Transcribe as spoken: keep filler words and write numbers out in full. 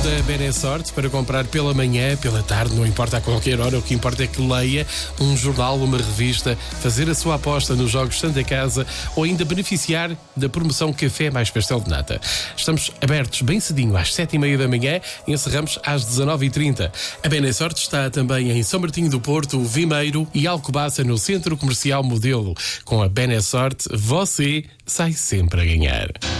da Benessorte para comprar pela manhã, pela tarde, não importa a qualquer hora, o que importa é que leia um jornal, uma revista, fazer a sua aposta nos Jogos Santa Casa ou ainda beneficiar da promoção Café mais Pastel de Nata. Estamos abertos bem cedinho, às sete e meia da manhã, e encerramos às dezanove e trinta. A Benessorte está também em São Martinho do Porto, Vimeiro e Alcobaça, no Centro Comercial Modelo. Com a Benessorte, você sai sempre a ganhar.